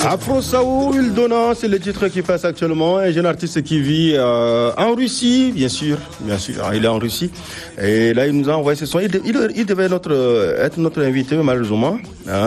Afro Saou Ildona, c'est le titre qui passe actuellement. Un jeune artiste qui vit en Russie, bien sûr. Il est en Russie. Et là, il nous a envoyé ce son. Il devait être notre invité, malheureusement.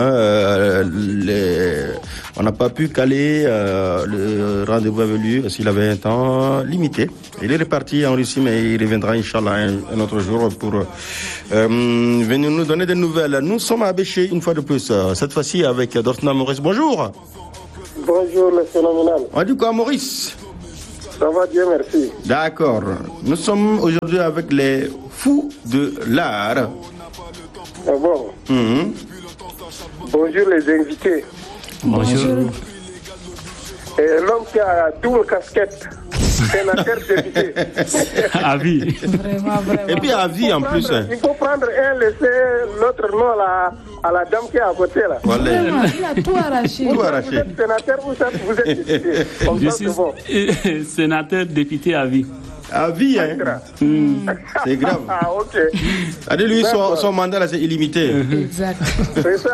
On n'a pas pu caler le rendez-vous avec lui parce qu'il avait un temps limité. Il est reparti en Russie, mais il reviendra, Inch'Allah, un autre jour pour venir nous donner des nouvelles. Nous sommes à Béché, une fois de plus. Cette fois-ci avec Dorfna Maurice. Bonjour. Bonjour, le phénoménal. On dit quoi, Maurice? Ça va bien, merci. D'accord. Nous sommes aujourd'hui avec les fous de l'art. Ah bon? Bonjour, les invités. Bonjour. Et l'homme qui a double casquette, sénateur député. À vie. Vraiment. Et puis à vie en plus. Il faut prendre un, laisser l'autre nom à la dame qui est à côté là. Voilà. Vraiment, il a tout arraché. Vous êtes sénateur, vous êtes député. Comme Je ça, c'est bon. suis sénateur député à vie. À vie, hein. C'est grave. Ah, ok. Allez, lui, son mandat là, c'est illimité. Exact. C'est ça.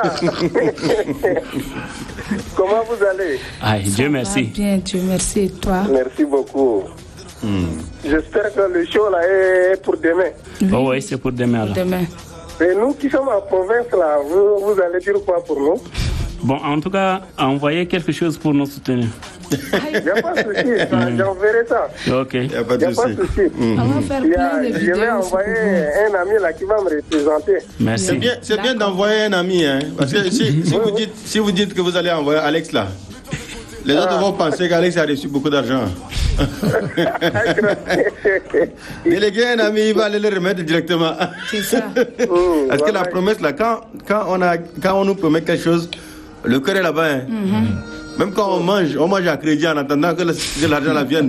Comment vous allez? Ah, Dieu merci. Bien, Dieu merci. Et toi? Merci beaucoup. J'espère que le show là est pour demain. Oh oui, c'est pour demain alors. Demain. Et nous qui sommes en province là, vous allez dire quoi pour nous? Bon, en tout cas, envoyez quelque chose pour nous soutenir. Il n'y a pas de souci, j'enverrai ça. Ok. Il n'y a pas de souci. On va faire plein de Je vidéos. vais envoyer un ami là qui va me représenter. Merci. C'est bien d'envoyer un ami, hein. Parce que si vous dites que vous allez envoyer Alex là, les autres vont penser qu'Alex a reçu beaucoup d'argent. Déléguer un ami, il va aller le remettre directement. C'est ça. Parce que la promesse là, quand on nous promet quelque chose, le cœur est là-bas. Hein. Même quand on mange à crédit en attendant que l'argent la vienne.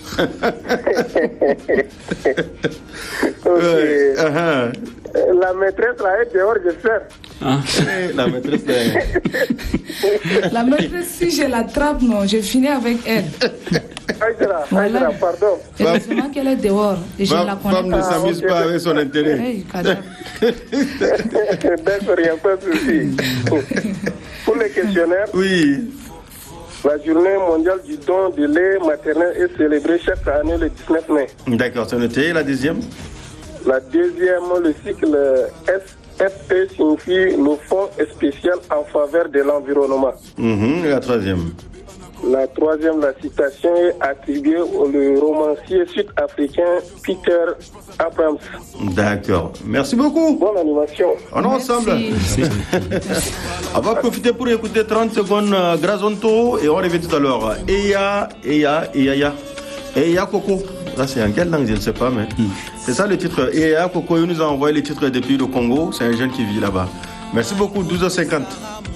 La maîtresse là est dehors, j'espère. La maîtresse là. La maîtresse, si je l'attrape, non, je finis avec elle. Aïdra, pardon. Heureusement qu'elle est dehors. Et je la connais Femme ne s'amuse pas avec son intérêt. Hey, Kadab. D'accord, il n'y a pas de souci. Pour les questionnaires, Oui. la journée mondiale du don de lait maternel est célébrée chaque année le 19 mai. D'accord, c'est noté. La deuxième? La deuxième, le cycle SFP signifie le Fonds spécial en faveur de l'environnement. Et la troisième? La troisième, la citation est attribuée au romancier sud-africain Peter Abrams. D'accord. Merci beaucoup. Bonne animation. On est ensemble. Merci. On va profiter pour écouter 30 secondes Grazonto et on revient tout à l'heure. Eya Coco. Ça, c'est en quelle langue, je ne sais pas, mais c'est ça le titre. Eya Coco, il nous a envoyé le titre depuis le Congo. C'est un jeune qui vit là-bas. Merci beaucoup, 12h50.